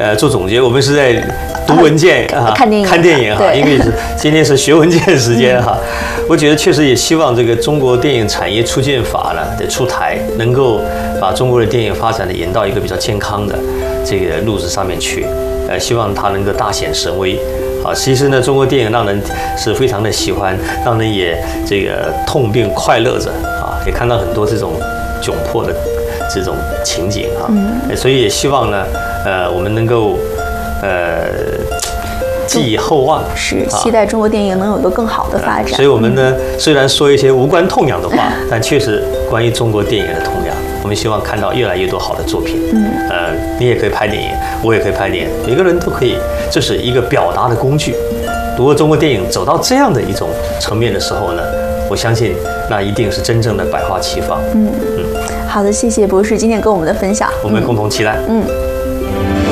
做总结，我们是在读文件看电影哈，因为今天是学文件时间哈。我觉得确实也希望这个中国电影产业促进法呢的出台，能够把中国的电影发展的引到一个比较健康的这个路子上面去。希望它能够大显神威。其实呢，中国电影让人是非常的喜欢，让人也这个痛并快乐着也看到很多这种窘迫的这种情景所以也希望呢，我们能够寄以厚望， 是期待中国电影能有一个更好的发展。 所以我们呢，虽然说一些无关痛痒的话，但确实关于中国电影的痛痒，我们希望看到越来越多好的作品。你也可以拍电影，我也可以拍电影，每个人都可以，这是一个表达的工具。如果中国电影走到这样的一种层面的时候呢，我相信那一定是真正的百花齐放。 好的，谢谢博士今天跟我们的分享， 我们共同期待。